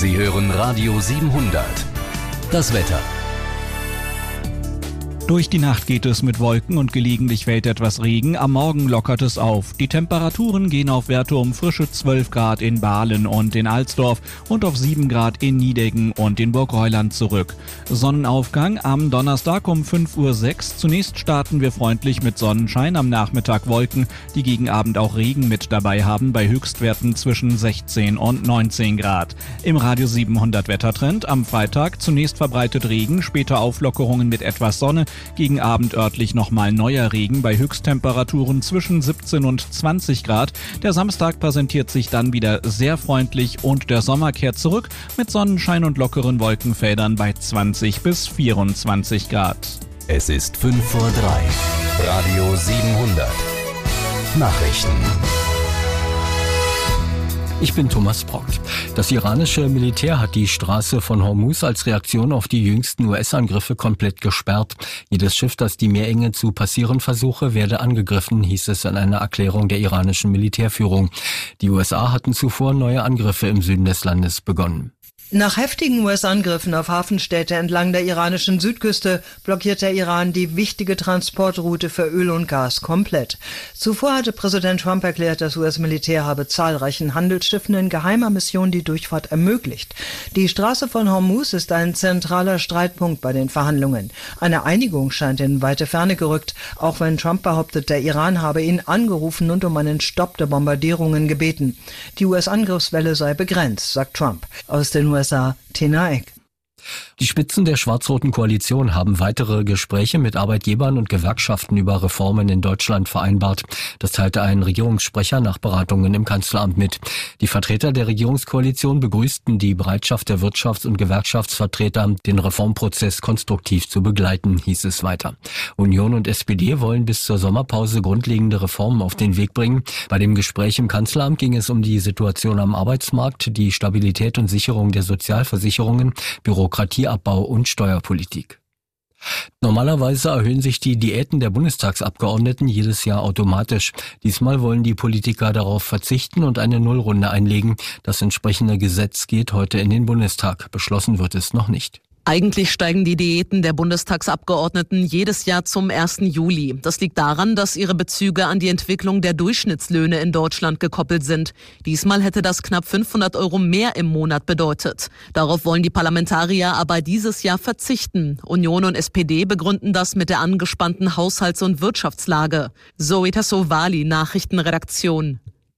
Sie hören Radio 700. Das Wetter. Durch die Nacht geht es mit Wolken und gelegentlich fällt etwas Regen. Am Morgen lockert es auf. Die Temperaturen gehen auf Werte um frische 12 Grad in Bahlen und in Alsdorf und auf 7 Grad in Niedegen und in Burgheuland zurück. Sonnenaufgang am Donnerstag um 5:06 Uhr. Zunächst starten wir freundlich mit Sonnenschein, am Nachmittag Wolken, die gegen Abend auch Regen mit dabei haben, bei Höchstwerten zwischen 16 und 19 Grad. Im Radio 700 Wettertrend am Freitag zunächst verbreitet Regen, später Auflockerungen mit etwas Sonne. Gegen Abend örtlich nochmal neuer Regen bei Höchsttemperaturen zwischen 17 und 20 Grad. Der Samstag präsentiert sich dann wieder sehr freundlich und der Sommer kehrt zurück mit Sonnenschein und lockeren Wolkenfeldern bei 20 bis 24 Grad. Es ist 5:03 Uhr. Radio 700. Nachrichten. Ich bin Thomas Brock. Das iranische Militär hat die Straße von Hormuz als Reaktion auf die jüngsten US-Angriffe komplett gesperrt. Jedes Schiff, das die Meerenge zu passieren versuche, werde angegriffen, hieß es in einer Erklärung der iranischen Militärführung. Die USA hatten zuvor neue Angriffe im Süden des Landes begonnen. Nach heftigen US-Angriffen auf Hafenstädte entlang der iranischen Südküste blockiert der Iran die wichtige Transportroute für Öl und Gas komplett. Zuvor hatte Präsident Trump erklärt, das US-Militär habe zahlreichen Handelsschiffen in geheimer Mission die Durchfahrt ermöglicht. Die Straße von Hormuz ist ein zentraler Streitpunkt bei den Verhandlungen. Eine Einigung scheint in weite Ferne gerückt, auch wenn Trump behauptet, der Iran habe ihn angerufen und um einen Stopp der Bombardierungen gebeten. Die US-Angriffswelle sei begrenzt, sagt Trump. Aus den USA Tina Eck. Die Spitzen der schwarz-roten Koalition haben weitere Gespräche mit Arbeitgebern und Gewerkschaften über Reformen in Deutschland vereinbart. Das teilte ein Regierungssprecher nach Beratungen im Kanzleramt mit. Die Vertreter der Regierungskoalition begrüßten die Bereitschaft der Wirtschafts- und Gewerkschaftsvertreter, den Reformprozess konstruktiv zu begleiten, hieß es weiter. Union und SPD wollen bis zur Sommerpause grundlegende Reformen auf den Weg bringen. Bei dem Gespräch im Kanzleramt ging es um die Situation am Arbeitsmarkt, die Stabilität und Sicherung der Sozialversicherungen, Bürokratieabbau und Steuerpolitik. Normalerweise erhöhen sich die Diäten der Bundestagsabgeordneten jedes Jahr automatisch. Diesmal wollen die Politiker darauf verzichten und eine Nullrunde einlegen. Das entsprechende Gesetz geht heute in den Bundestag. Beschlossen wird es noch nicht. Eigentlich steigen die Diäten der Bundestagsabgeordneten jedes Jahr zum 1. Juli. Das liegt daran, dass ihre Bezüge an die Entwicklung der Durchschnittslöhne in Deutschland gekoppelt sind. Diesmal hätte das knapp 500 € mehr im Monat bedeutet. Darauf wollen die Parlamentarier aber dieses Jahr verzichten. Union und SPD begründen das mit der angespannten Haushalts- und Wirtschaftslage. Zoe Tassovali, Nachrichtenredaktion.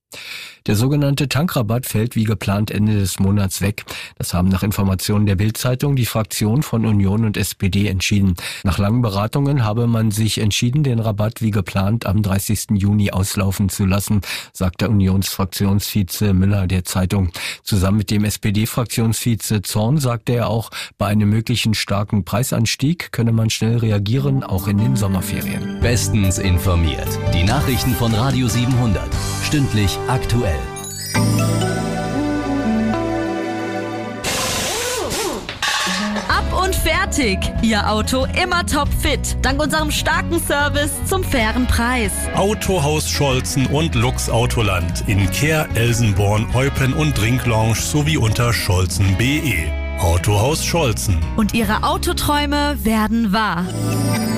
Der sogenannte Tankrabatt fällt wie geplant Ende des Monats weg. Das haben nach Informationen der Bild-Zeitung die Fraktion von Union und SPD entschieden. Nach langen Beratungen habe man sich entschieden, den Rabatt wie geplant am 30. Juni auslaufen zu lassen, sagt der Unionsfraktionsvize Müller der Zeitung. Zusammen mit dem SPD-Fraktionsvize Zorn sagte er auch, bei einem möglichen starken Preisanstieg könne man schnell reagieren, auch in den Sommerferien. Bestens informiert. Die Nachrichten von Radio 700. Stündlich aktuell. Ab und fertig! Ihr Auto immer topfit. Dank unserem starken Service zum fairen Preis. Autohaus Scholzen und Lux Autoland in Kehr, Elsenborn, Eupen und Drinklounge sowie unter scholzen.de. Autohaus Scholzen. Und Ihre Autoträume werden wahr.